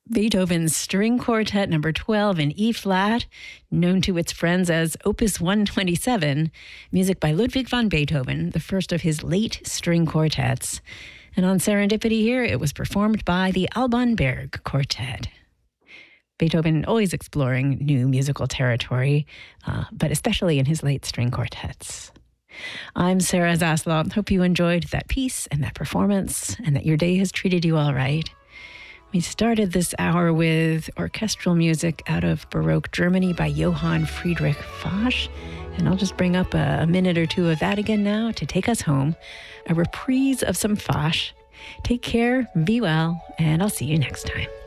Beethoven's String Quartet number 12 in E-flat, known to its friends as Opus 127, music by Ludwig van Beethoven, the first of his late string quartets. And on Serendipity here, it was performed by the Alban Berg Quartet. Beethoven always exploring new musical territory, but especially in his late string quartets. I'm Sarah Zaslow. Hope you enjoyed that piece and that performance and that your day has treated you all right. We started this hour with orchestral music out of Baroque Germany by Johann Friedrich Fasch. And I'll just bring up a minute or two of that again now to take us home. A reprise of some Fasch. Take care, be well, and I'll see you next time.